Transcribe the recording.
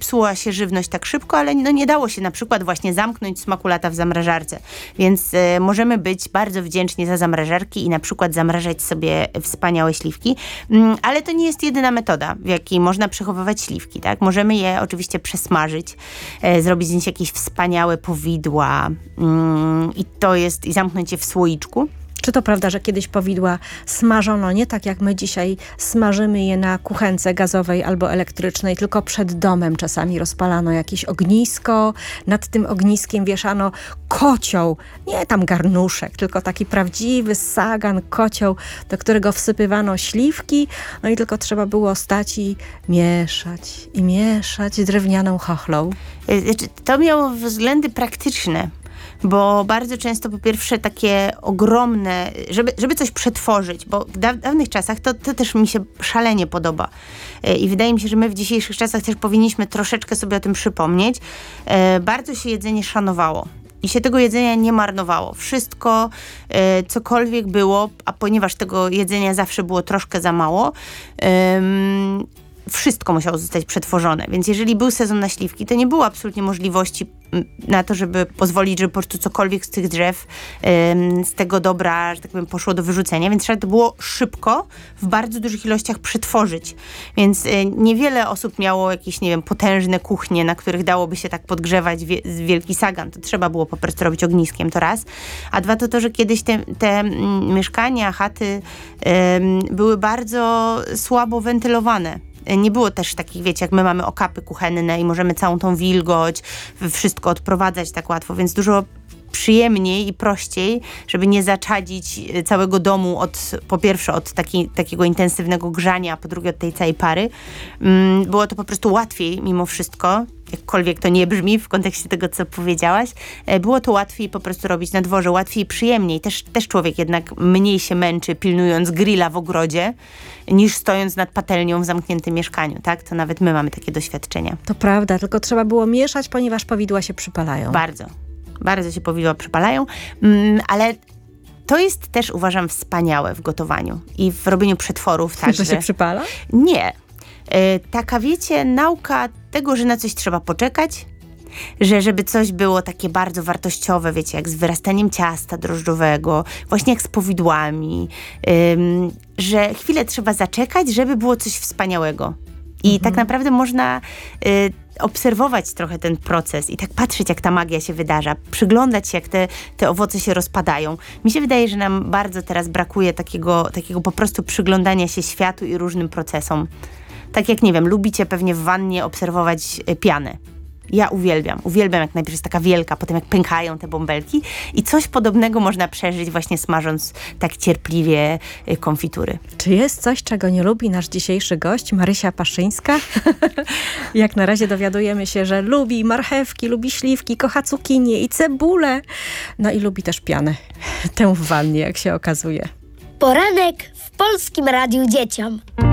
psuła się żywność tak szybko, ale no nie dało się na przykład właśnie zamknąć smakulata w zamrażarce. Więc możemy być bardzo wdzięczni za zamrażarki i na przykład zamrażać sobie wspaniałe śliwki. Ale to nie jest jedyna metoda, w jakiej można przechowywać śliwki, tak? Możemy je oczywiście przesmażyć, zrobić z nich jakieś wspaniałe powidła i zamknąć je w słoiczku. Czy to prawda, że kiedyś powidła smażono nie tak jak my dzisiaj smażymy je na kuchence gazowej albo elektrycznej, tylko przed domem czasami rozpalano jakieś ognisko, nad tym ogniskiem wieszano kocioł, nie tam garnuszek, tylko taki prawdziwy sagan, kocioł, do którego wsypywano śliwki, no i tylko trzeba było stać i mieszać drewnianą chochlą. To miało względy praktyczne. Bo bardzo często po pierwsze takie ogromne, żeby coś przetworzyć, bo w dawnych czasach to też mi się szalenie podoba. I wydaje mi się, że my w dzisiejszych czasach też powinniśmy troszeczkę sobie o tym przypomnieć. Bardzo się jedzenie szanowało. I się tego jedzenia nie marnowało. Wszystko, cokolwiek było, a ponieważ tego jedzenia zawsze było troszkę za mało, wszystko musiało zostać przetworzone. Więc jeżeli był sezon na śliwki, to nie było absolutnie możliwości na to, żeby pozwolić, żeby po prostu cokolwiek z tych drzew, z tego dobra, że tak powiem, poszło do wyrzucenia. Więc trzeba to było szybko, w bardzo dużych ilościach przetworzyć. Więc niewiele osób miało jakieś, nie wiem, potężne kuchnie, na których dałoby się tak podgrzewać wielki sagan. To trzeba było po prostu robić ogniskiem, to raz. A dwa to, że kiedyś te mieszkania, chaty były bardzo słabo wentylowane. Nie było też takich, wiecie, jak my mamy okapy kuchenne i możemy całą tą wilgoć, wszystko odprowadzać tak łatwo, więc dużo przyjemniej i prościej, żeby nie zaczadzić całego domu po pierwsze od takiego intensywnego grzania, a po drugie od tej całej pary. Było to po prostu łatwiej mimo wszystko, jakkolwiek to nie brzmi w kontekście tego, co powiedziałaś. Było to łatwiej po prostu robić na dworze, łatwiej i przyjemniej. Też człowiek jednak mniej się męczy pilnując grilla w ogrodzie, niż stojąc nad patelnią w zamkniętym mieszkaniu, tak? To nawet my mamy takie doświadczenia. To prawda, tylko trzeba było mieszać, ponieważ powidła się przypalają. Bardzo się powidła przypalają, ale to jest też, uważam, wspaniałe w gotowaniu i w robieniu przetworów także. Że się przypala? Nie. Taka, wiecie, nauka tego, że na coś trzeba poczekać, że żeby coś było takie bardzo wartościowe, wiecie, jak z wyrastaniem ciasta drożdżowego, właśnie jak z powidłami, że chwilę trzeba zaczekać, żeby było coś wspaniałego. I tak naprawdę można obserwować trochę ten proces i tak patrzeć, jak ta magia się wydarza, przyglądać się, jak te owoce się rozpadają. Mi się wydaje, że nam bardzo teraz brakuje takiego po prostu przyglądania się światu i różnym procesom. Tak jak, nie wiem, lubicie pewnie w wannie obserwować pianę. Ja uwielbiam, jak najpierw jest taka wielka, potem jak pękają te bąbelki i coś podobnego można przeżyć właśnie smażąc tak cierpliwie konfitury. Czy jest coś, czego nie lubi nasz dzisiejszy gość, Marysia Paszyńska? Jak na razie dowiadujemy się, że lubi marchewki, lubi śliwki, kocha cukinię i cebulę. No i lubi też pianę. Tę w wannie, jak się okazuje. Poranek w Polskim Radiu Dzieciom.